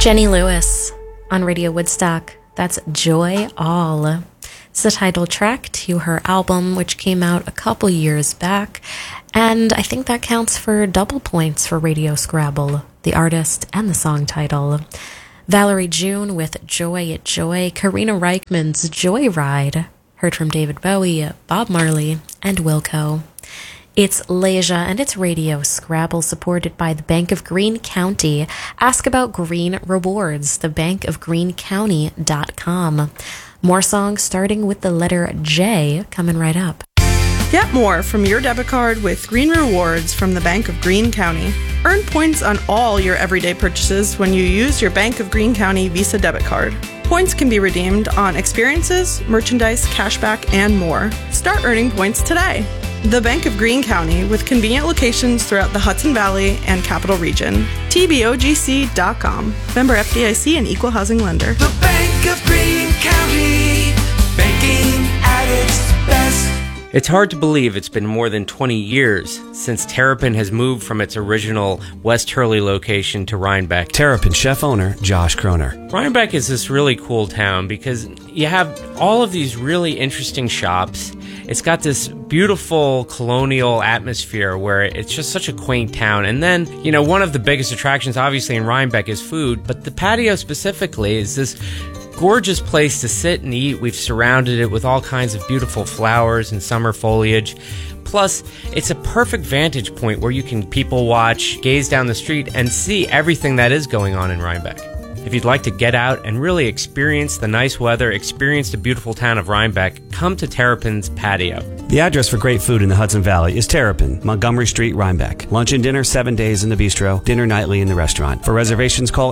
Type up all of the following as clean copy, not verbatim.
Jenny Lewis on Radio Woodstock. That's Joy All. It's the title track to her album, which came out a couple years back. And I think that counts for double points for Radio Scrabble, the artist and the song title. Valerie June with Joy at Joy. Karina Reichman's Joyride. Heard from David Bowie, Bob Marley, and Wilco. It's Leisure and it's Radio Scrabble, supported by the Bank of Greene County. Ask about Green Rewards, thebankofgreenecounty.com. More songs starting with the letter J coming right up. Get more from your debit card with Green Rewards from the Bank of Greene County. Earn points on all your everyday purchases when you use your Bank of Greene County Visa debit card. Points can be redeemed on experiences, merchandise, cashback, and more. Start earning points today. The Bank of Greene County, with convenient locations throughout the Hudson Valley and Capital Region. TBOGC.com. Member FDIC and Equal Housing Lender. The Bank of Greene County, banking at its best. It's hard to believe it's been more than 20 years since Terrapin has moved from its original West Hurley location to Rhinebeck. Terrapin chef owner Josh Kroner. Rhinebeck is this really cool town because you have all of these really interesting shops. It's got this beautiful colonial atmosphere where it's just such a quaint town. And then, you know, one of the biggest attractions obviously in Rhinebeck is food, but the patio specifically is this gorgeous place to sit and eat. We've surrounded it with all kinds of beautiful flowers and summer foliage. Plus, it's a perfect vantage point where you can people watch, gaze down the street, and see everything that is going on in Rhinebeck. If you'd like to get out and really experience the nice weather, experience the beautiful town of Rhinebeck, come to Terrapin's patio. The address for great food in the Hudson Valley is Terrapin, Montgomery Street, Rhinebeck. Lunch and dinner 7 days in the bistro, dinner nightly in the restaurant. For reservations, call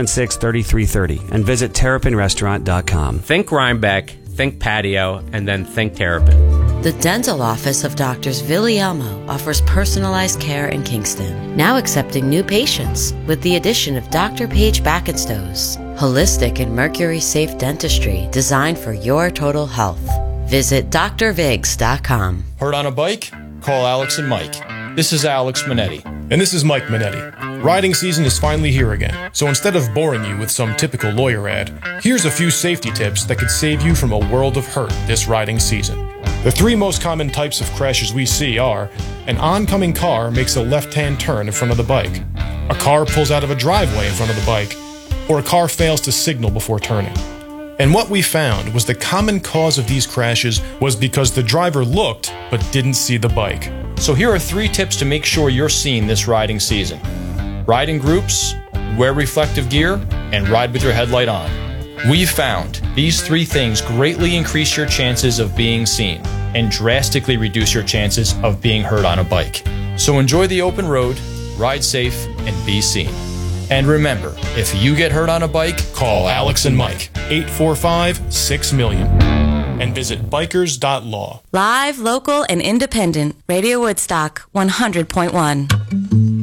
876-3330 and visit terrapinrestaurant.com. Think Rhinebeck, think patio, and then think Terrapin. The dental office of Doctors Villielmo offers personalized care in Kingston, now accepting new patients with the addition of Dr. Paige Backenstows. Holistic and mercury-safe dentistry designed for your total health. Visit drvigs.com. Hurt on a bike? Call Alex and Mike. This is Alex Minetti. And this is Mike Minetti. Riding season is finally here again, so instead of boring you with some typical lawyer ad, here's a few safety tips that could save you from a world of hurt this riding season. The three most common types of crashes we see are: an oncoming car makes a left-hand turn in front of the bike, a car pulls out of a driveway in front of the bike, or a car fails to signal before turning. And what we found was the common cause of these crashes was because the driver looked but didn't see the bike. So here are 3 tips to make sure you're seen this riding season. Ride in groups, wear reflective gear, and ride with your headlight on. We've found these 3 things greatly increase your chances of being seen and drastically reduce your chances of being hurt on a bike. So enjoy the open road, ride safe, and be seen. And remember, if you get hurt on a bike, Call Alex and Mike, 845-6-million, and visit bikers.law. Live, local, and independent. Radio Woodstock, 100.1.